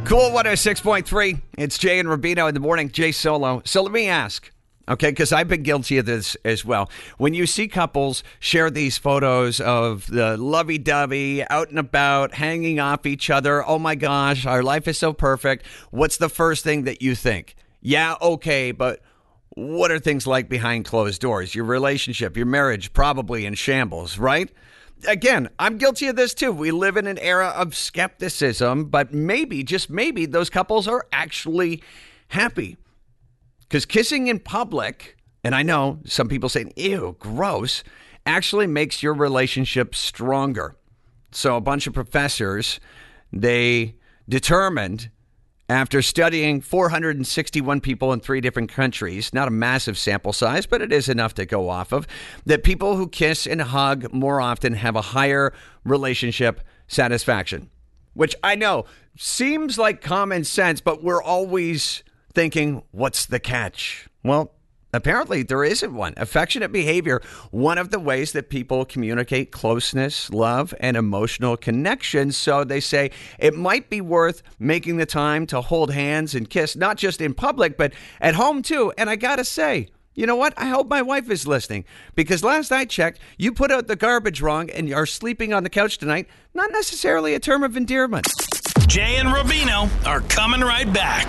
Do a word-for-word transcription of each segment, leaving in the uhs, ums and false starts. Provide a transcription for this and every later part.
Cool one oh six point three. It's Jay and Rubino in the morning. Jay Solo. So let me ask, okay, because I've been guilty of this as well. When you see couples share these photos of the lovey-dovey, out and about, hanging off each other, oh my gosh, our life is so perfect. What's the first thing that you think? Yeah, okay, but what are things like behind closed doors? Your relationship, your marriage, probably in shambles, right? Again, I'm guilty of this too. We live in an era of skepticism, but maybe, just maybe, those couples are actually happy. Because kissing in public, and I know some people say, ew, gross, actually makes your relationship stronger. So a bunch of professors, they determined, after studying four hundred sixty-one people in three different countries, not a massive sample size, but it is enough to go off of, that people who kiss and hug more often have a higher relationship satisfaction. Which I know seems like common sense, but we're always thinking, what's the catch? Well, apparently there isn't one. Affectionate behavior, one of the ways that people communicate closeness, love, and emotional connection. So they say it might be worth making the time to hold hands and kiss, not just in public, but at home too. And I gotta say, you know what? I hope my wife is listening, because last I checked, you put out the garbage wrong and are sleeping on the couch tonight. Not necessarily a term of endearment. Jay and Rubino are coming right back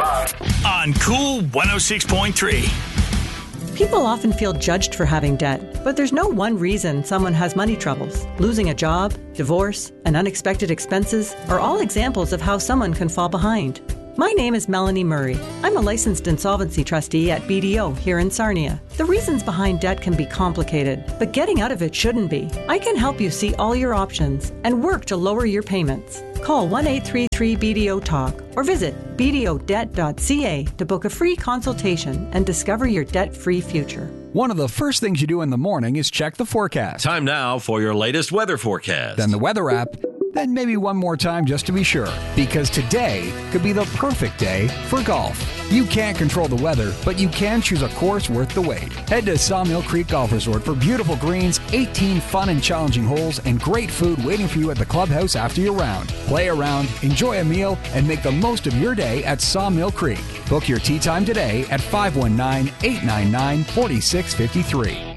on Cool one oh six point three. People often feel judged for having debt, but there's no one reason someone has money troubles. Losing a job, divorce, and unexpected expenses are all examples of how someone can fall behind. My name is Melanie Murray. I'm a licensed insolvency trustee at B D O here in Sarnia. The reasons behind debt can be complicated, but getting out of it shouldn't be. I can help you see all your options and work to lower your payments. Call one eight three three B D O talk or visit b d o debt dot c a to book a free consultation and discover your debt-free future. One of the first things you do in the morning is check the forecast. Time now for your latest weather forecast. Then the weather app. Then maybe one more time just to be sure, because today could be the perfect day for golf. You can't control the weather, but you can choose a course worth the wait. Head to Sawmill Creek Golf Resort for beautiful greens, eighteen fun and challenging holes, and great food waiting for you at the clubhouse after your round. Play around, enjoy a meal, and make the most of your day at Sawmill Creek. Book your tee time today at five one nine, eight nine nine, four six five three.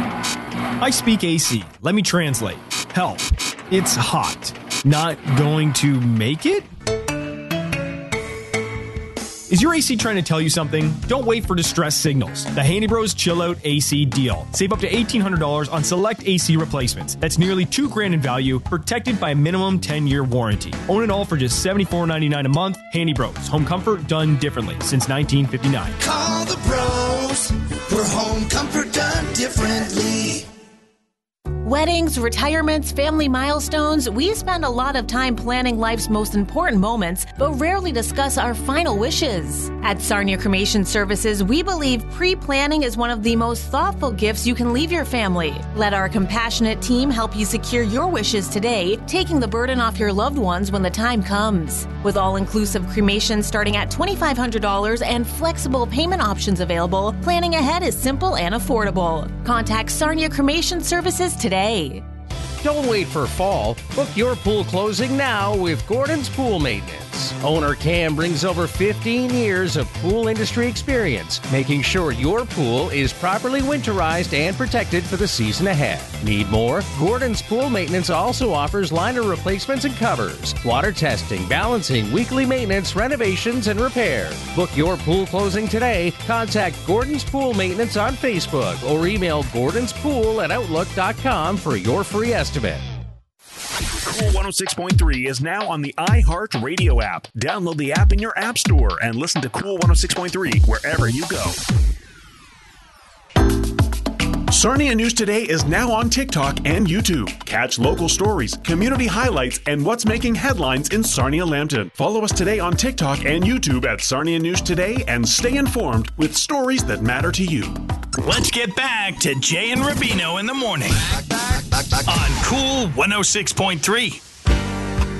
I speak A C. Let me translate. Help. It's hot. Not going to make it? Is your A C trying to tell you something? Don't wait for distress signals. The Handy Bros Chill Out A C deal. Save up to eighteen hundred dollars on select A C replacements. That's nearly two grand in value, protected by a minimum ten-year warranty. Own it all for just seventy-four ninety-nine a month. Handy Bros. Home comfort done differently since nineteen fifty-nine. Call the pros for home comfort done differently. Weddings, retirements, family milestones, we spend a lot of time planning life's most important moments, but rarely discuss our final wishes. At Sarnia Cremation Services, we believe pre-planning is one of the most thoughtful gifts you can leave your family. Let our compassionate team help you secure your wishes today, taking the burden off your loved ones when the time comes. With all-inclusive cremation starting at twenty-five hundred dollars and flexible payment options available, planning ahead is simple and affordable. Contact Sarnia Cremation Services today. Don't wait for fall. Book your pool closing now with Gordon's Pool Maintenance. Owner Cam brings over fifteen years of pool industry experience, making sure your pool is properly winterized and protected for the season ahead. Need more? Gordon's Pool Maintenance also offers liner replacements and covers, water testing, balancing, weekly maintenance, renovations, and repair. Book your pool closing today. Contact Gordon's Pool Maintenance on Facebook or email gordonspool at outlook dot com for your free estimate. Cool one oh six point three is now on the iHeartRadio app. Download the app in your app store and listen to Cool one oh six point three wherever you go. Sarnia News Today is now on TikTok and YouTube. Catch local stories, community highlights, and what's making headlines in Sarnia-Lambton. Follow us today on TikTok and YouTube at Sarnia News Today and stay informed with stories that matter to you. Let's get back to Jay and Rubino in the morning on Cool one oh six point three.